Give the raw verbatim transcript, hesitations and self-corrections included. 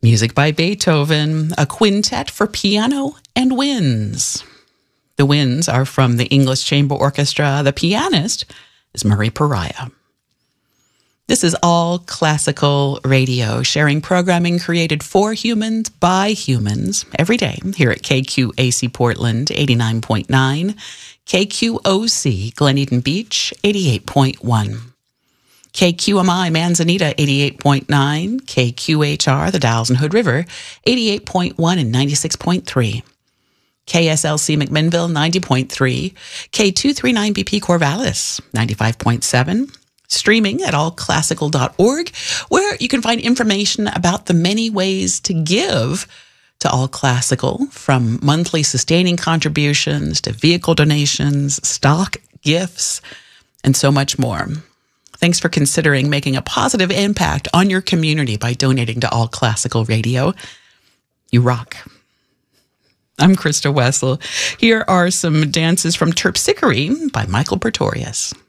Music by Beethoven, a quintet for piano and winds. The winds are from the English Chamber Orchestra. The pianist is Murray Pariah. This is All Classical Radio, sharing programming created for humans by humans every day here at K Q A C Portland eighty-nine point nine, K Q O C Glen Eden Beach eighty-eight point one. K Q M I Manzanita eighty-eight point nine, K Q H R the Dalles and Hood River eighty-eight point one and ninety-six point three, K S L C McMinnville ninety point three, K two thirty-nine B P Corvallis ninety-five point seven, streaming at all classical dot org, where you can find information about the many ways to give to All Classical, from monthly sustaining contributions to vehicle donations, stock gifts, and so much more. Thanks for considering making a positive impact on your community by donating to All Classical Radio. You rock. I'm Krista Wessel. Here are some dances from Terpsichore by Michael Pretorius.